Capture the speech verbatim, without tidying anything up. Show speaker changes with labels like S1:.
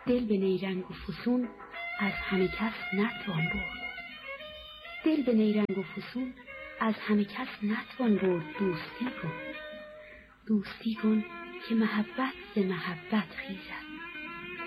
S1: دل به نیرنگ و فسون از همه کس نتوان برد. دل به نیرنگ و فسون از همه کس نتوان برد. دوستی کن، دوستی کن که محبت ز محبت خیزد.